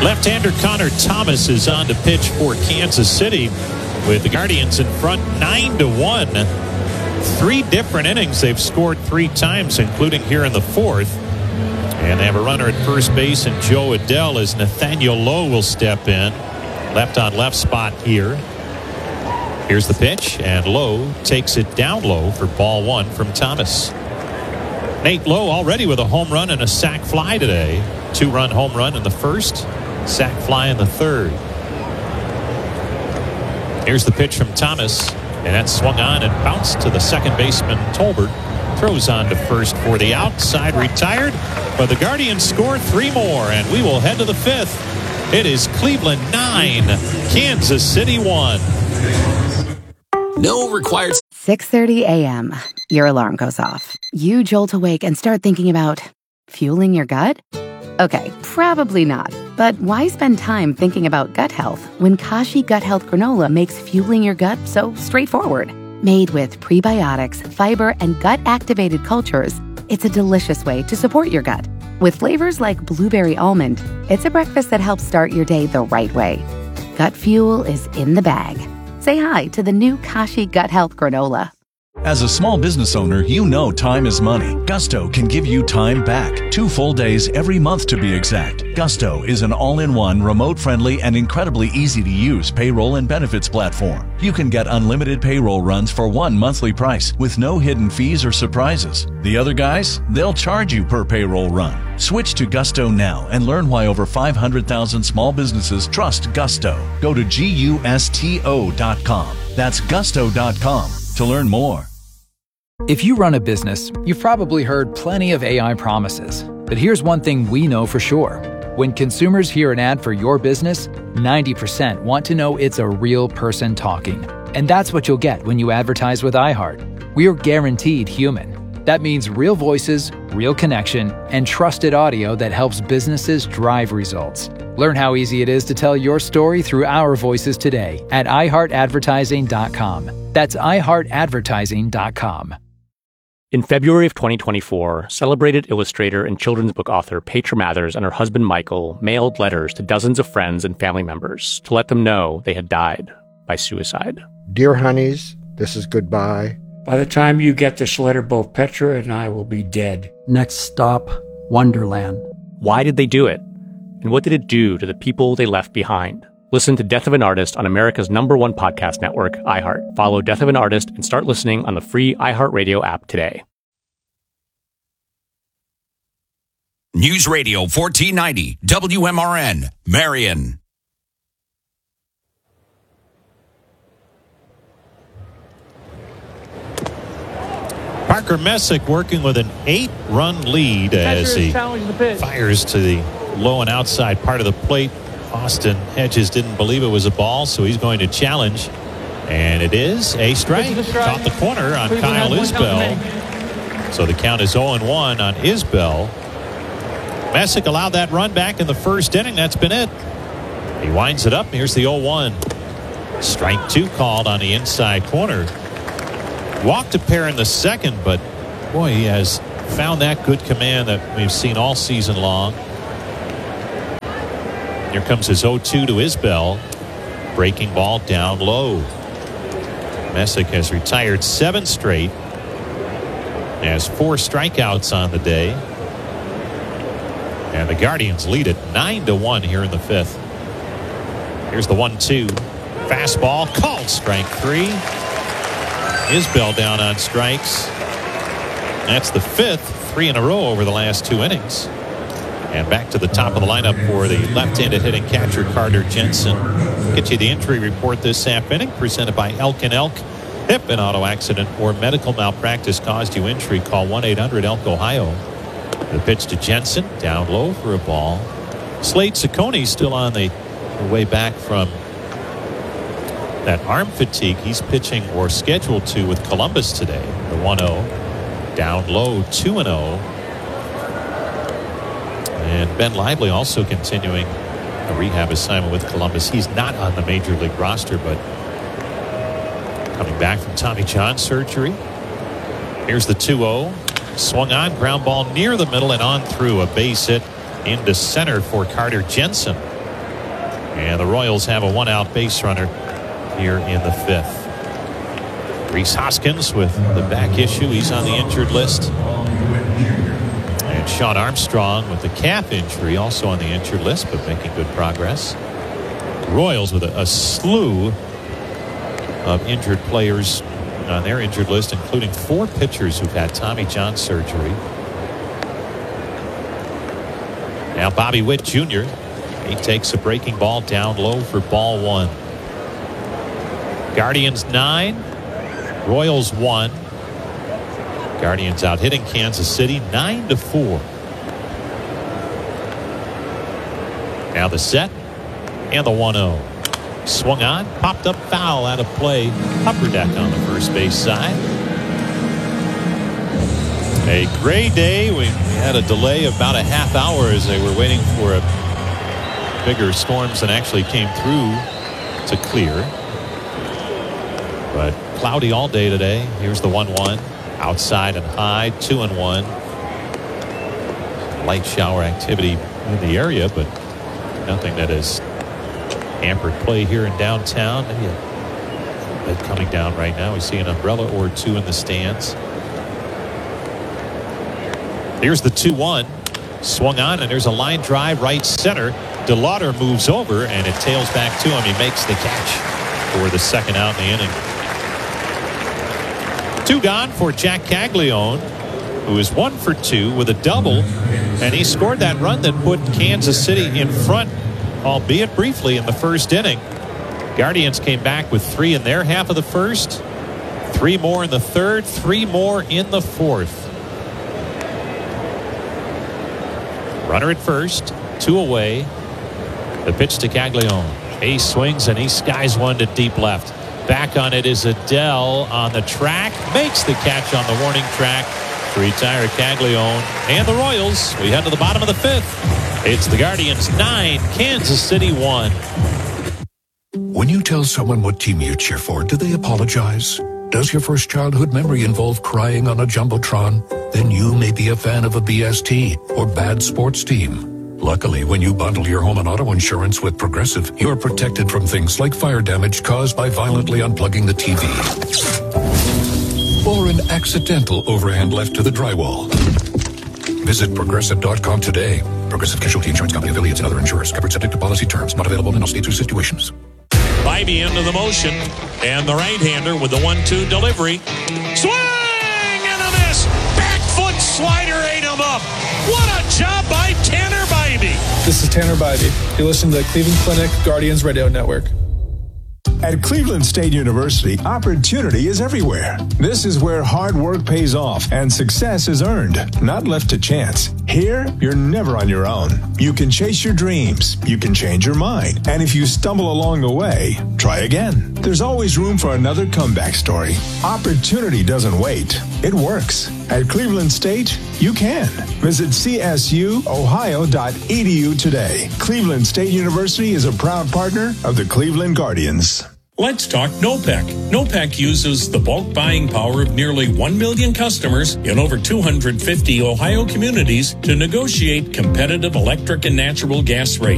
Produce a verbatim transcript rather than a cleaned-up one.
Left-hander Connor Thomas is on to pitch for Kansas City with the Guardians in front nine to one. Three different innings. They've scored three times, including here in the fourth. And they have a runner at first base, and Joe Adell as Nathaniel Lowe will step in. Left on left spot here. Here's the pitch, and Lowe takes it down low for ball one from Thomas. Nate Lowe already with a home run and a sac fly today. Two-run home run in the first, sac fly in the third. Here's the pitch from Thomas, and that's swung on and bounced to the second baseman Tolbert. Throws on to first for the outside, retired, but the Guardians score three more, and we will head to the fifth. It is Cleveland nine, Kansas City one. No required. six thirty a.m. Your alarm goes off. You jolt awake and start thinking about fueling your gut? Okay, probably not. But why spend time thinking about gut health when Kashi Gut Health Granola makes fueling your gut so straightforward? Made with prebiotics, fiber, and gut-activated cultures, it's a delicious way to support your gut. With flavors like blueberry almond, it's a breakfast that helps start your day the right way. Gut fuel is in the bag. Say hi to the new Kashi Gut Health Granola. As a small business owner, you know time is money. Gusto can give you time back. Two full days every month to be exact. Gusto is an all-in-one, remote-friendly, and incredibly easy-to-use payroll and benefits platform. You can get unlimited payroll runs for one monthly price with no hidden fees or surprises. The other guys, they'll charge you per payroll run. Switch to Gusto now and learn why over five hundred thousand small businesses trust Gusto. Go to gusto dot com. That's gusto dot com to learn more. If you run a business, you've probably heard plenty of A I promises. But here's one thing we know for sure. When consumers hear an ad for your business, ninety percent want to know it's a real person talking. And that's what you'll get when you advertise with iHeart. We're guaranteed human. That means real voices, real connection, and trusted audio that helps businesses drive results. Learn how easy it is to tell your story through our voices today at i heart advertising dot com. That's i heart advertising dot com. In February of twenty twenty-four, celebrated illustrator and children's book author Petra Mathers and her husband Michael mailed letters to dozens of friends and family members to let them know they had died by suicide. Dear honeys, this is goodbye. By the time you get this letter, both Petra and I will be dead. Next stop, Wonderland. Why did they do it? And what did it do to the people they left behind? Listen to Death of an Artist on America's number one podcast network, iHeart. Follow Death of an Artist and start listening on the free iHeartRadio app today. News Radio fourteen ninety, W M R N, Marion. Parker Messick working with an eight-run lead as he fires to the low and outside part of the plate. Austin Hedges didn't believe it was a ball, so he's going to challenge. And it is a strike. Caught the corner on Kyle Isbell. So the count is oh and one on Isbell. Messick allowed that run back in the first inning. That's been it. He winds it up. Here's the oh one. Strike two called on the inside corner. Walked a pair in the second, but boy, he has found that good command that we've seen all season long. Here comes his oh two to Isbell. Breaking ball down low. Messick has retired seven straight. Has four strikeouts on the day. And the Guardians lead it nine to one here in the fifth. Here's the one two. Fastball called strike three. Isbell down on strikes. That's the fifth, three in a row over the last two innings. And back to the top of the lineup for the left-handed hitting catcher Carter Jensen. Get you the injury report this half inning, presented by Elk and Elk. If an auto accident or medical malpractice caused you injury, call one eight hundred elk ohio. The pitch to Jensen, down low for a ball. Slade Ciccone still on the way back from that arm fatigue. He's pitching or scheduled to with Columbus today. The one oh. Down low, two and oh. And Ben Lively also continuing a rehab assignment with Columbus. He's not on the major league roster, but coming back from Tommy John surgery. Here's the two oh. Swung on, ground ball near the middle and on through. A base hit into center for Carter Jensen. And the Royals have a one-out base runner here in the fifth. Rhys Hoskins with the back issue. He's on the injured list. And Sean Armstrong with the calf injury, also on the injured list, but making good progress. Royals with a, a slew of injured players on their injured list, including four pitchers who've had Tommy John surgery. Now Bobby Witt Junior He takes a breaking ball down low for ball one. Guardians nine, Royals one. Guardians out hitting Kansas City nine to four. Now the set and the one oh. Swung on, popped up foul out of play. Upper deck on the first base side. A gray day. We had a delay of about a half hour as they were waiting for a bigger storms than actually came through to clear. But cloudy all day today. Here's the one one. Outside and high, two and one. Light shower activity in the area, but nothing that has hampered play here in downtown. Maybe a bit coming down right now. We see an umbrella or two in the stands. Here's the two one. Swung on, and there's a line drive right center. DeLauder moves over, and it tails back to him. He makes the catch for the second out in the inning. Two gone for Jack Caglione, who is one for two with a double, and he scored that run that put Kansas City in front, albeit briefly, in the first inning. Guardians came back with three in their half of the first, three more in the third, three more in the fourth. Runner at first, two away. The pitch to Caglione. He swings and he skies one to deep left. Back on it is Adele on the track. Makes the catch on the warning track to retire Caglione. And the Royals, we head to the bottom of the fifth. It's the Guardians nine, Kansas City one. When you tell someone what team you cheer for, do they apologize? Does your first childhood memory involve crying on a Jumbotron? Then you may be a fan of a B S T or bad sports team. Luckily, when you bundle your home and auto insurance with Progressive, you're protected from things like fire damage caused by violently unplugging the T V. Or an accidental overhand left to the drywall. Visit Progressive dot com today. Progressive Casualty Insurance Company affiliates and other insurers. Covered subject to policy terms. Not available in all states or situations. Bybee into the motion. And the right-hander with the one two delivery. Swing and a miss. Back foot slider ate him up. What a job by Tanner Bybee. This is Tanner Bybee. You listen to the Cleveland Clinic Guardians Radio Network. At Cleveland State University, opportunity is everywhere. This is where hard work pays off and success is earned, not left to chance. Here, you're never on your own. You can chase your dreams. You can change your mind. And if you stumble along the way, try again. There's always room for another comeback story. Opportunity doesn't wait. It works. At Cleveland State, you can. Visit C S U ohio dot e d u today. Cleveland State University is a proud partner of the Cleveland Guardians. Let's talk NOPEC. NOPEC uses the bulk buying power of nearly one million customers in over two hundred fifty Ohio communities to negotiate competitive electric and natural gas rates.